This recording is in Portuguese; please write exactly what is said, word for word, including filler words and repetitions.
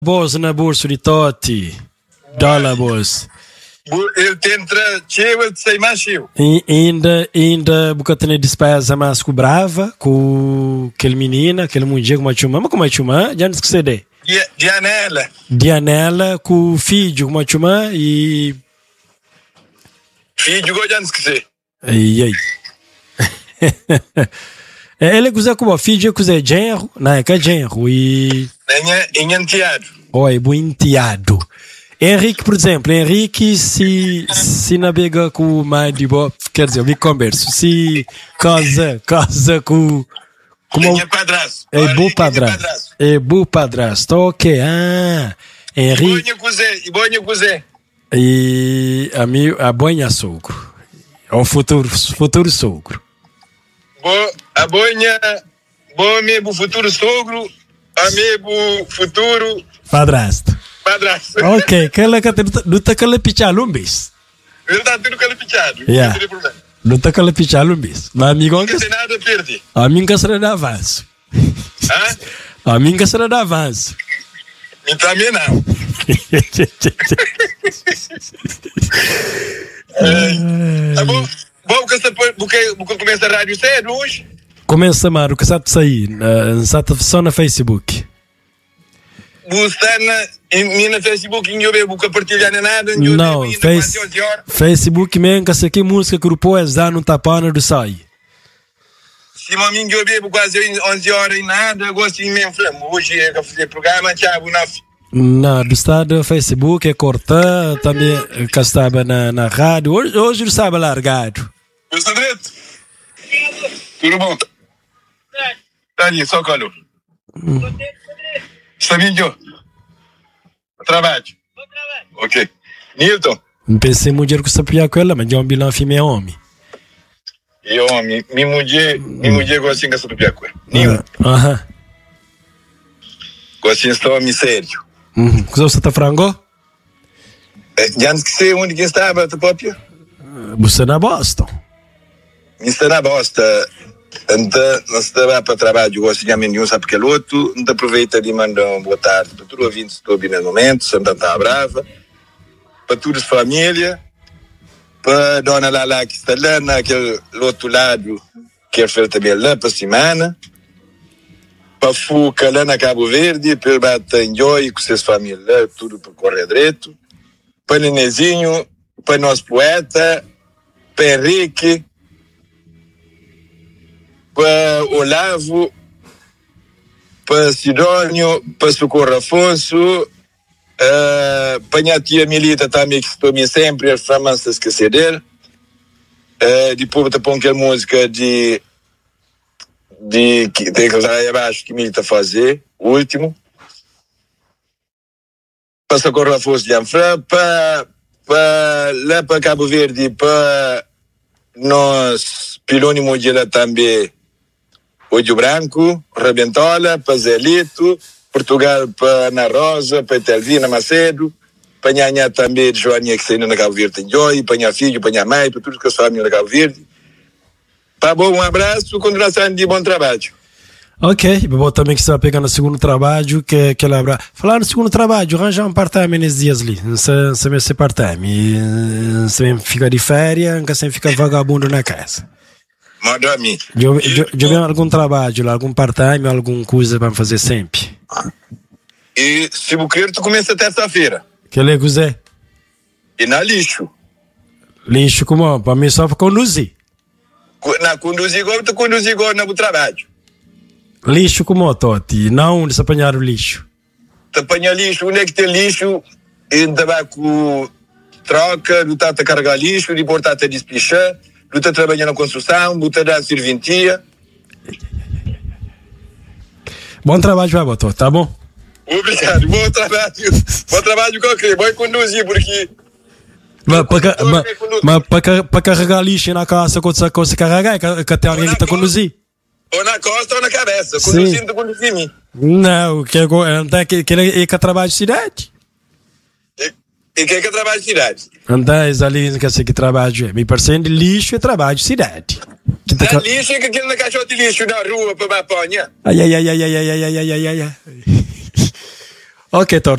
Bolsa na bolsa de Totti. Dólar bolsa. Ele tenta cheio, ele sai mais cheio. E ainda, ainda, porque tem despesa mais com brava, com aquele menina, aquele mundial com uma chumã, mas com uma chumã, já não esqueci de. Dianela. Dianela, com o filho com uma chumã e. Filho, já não esqueci. E aí. Ele usa como filho, usa genro, não é que é genro e. É enteado. Oi, bom enteado. Henrique, por exemplo, Henrique, se, se navega com o mais de boa, quer dizer, eu me converso, se casa, casa com. Como é padrasto. É bom padrasto. É bom padrasto, ok. Ah, Henrique. E bonha e bonha cozé. E a mim, a bonha sogro. É o futuro, futuro sogro. Bo, a bonha, bom meu futuro sogro, a meu futuro. Padrasto. Padrasto. Ok, aquela que não está aquela pichada um bis. Ele está tudo calipichado. Yeah. Não está aquela pichada um bis. Mas amigo, não tem nada a perder. A mim que será de avanço. Hã? A mim que será de avanço. E também não. é, tá bom? Bom, porque você começa a rádio cedo hoje? Começa, Maro, que sabe sair. Só na Facebook. Você na, na Facebook não eu vou partilhar nada. Não, face, Facebook mesmo, que essa aqui música que o povo já não tá para do sai. Se a mim eu bebo quase onze horas e nada, eu gosto de mesmo. Hoje é que fazer programa, tchau, na Não, do estado Facebook é cortar, também que estava na, na rádio. Hoje, hoje não sabe largado. Eu sou direito. Tudo bom? Tá ali, só calor. Hum. Está vindo? Trabalho. Ok. Nilton. Não pensei mulher que sabia com ela, mas de um bilhão filme é homem. E homem, minha mulher, minha mulher gosta de sabia com ela. Nilton. Aham. Gosta de estar homem sério. Uhum. Que você está frango? Já não sei onde que estava, tu próprio? Você na Boston. Está na Boston. Então, nós estamos para trabalho, gosto de amendoim, sabe que é outro. Então, aproveita de mandar uma boa tarde para todos os ouvintes que estão ouvindo no momento, Santa Tá Brava, para toda a família, para a dona Lala que está lá, naquele outro lado, que é feita também lá para a semana, para a Fuca lá na Cabo Verde, para o Batanjoi, com suas famílias lá, tudo para correr direito, para o Nenezinho, para o nosso poeta, para Henrique, para Olavo, para Sidônio, para Socorro Afonso, uh, para minha tia Milita também, que estou me sempre, as famas a esquecer dele. Uh, depois para pôr aquela música de de que tem que lá abaixo que Milita fazer, o último. Para Socorro Afonso de Anfra, para para lá para Cabo Verde, para nós Piloni Mogila também. Ojo Branco, Rebentola, para Zelito, Portugal para Ana Rosa, para Telvina Macedo, para Nhanha também de Joaninha que saiu na Cabo Verde em Joy, para minha filha, para minha mãe, para tudo que eu sou amigo da Cabo Verde. Tá bom, um abraço, continuação de bom trabalho. Ok, bom também que você vai pegar no segundo trabalho, que que ela falar no segundo trabalho, arranjar um part-time nesses dias ali, não sei se part-time, você fica de férias, nunca sempre fica vagabundo na casa. Manda a mim. Eu vi algum trabalho, algum part-time, alguma coisa para fazer sempre. E se o querer, tu começa terça-feira. Que ele é? E na lixo. Lixo como? Para mim só para conduzir. Na conduzir agora, tu conduzir agora no trabalho. Lixo como, Totti? Não onde se apanhar o lixo. Tu apanha lixo, onde é que tem lixo? Ainda vai com troca, não está a carregar lixo, depois está a desplichar. Tu está trabalhando na construção, tu está a serventia. Bom trabalho, vai, Boto, tá bom? Obrigado, bom trabalho. Bom trabalho qualquer, bom conduzir, porque... Mas para carregar lixo na casa, quando você carregar, que tem alguém que está a conduzir? Ou na costa ou na cabeça, conduzindo, conduzir-me. Não, que é que ele que trabalha de cidade. E quem é que trabalha de cidade? Andais ali, que sei que trabalho. Me parecendo lixo é trabalho de cidade. Que tá... lixo é que aquele na caixote de lixo na rua para a ponha. Ai, ai, ai, ai, ai, ai, ai, ai, ai, ai. Ok, Torto.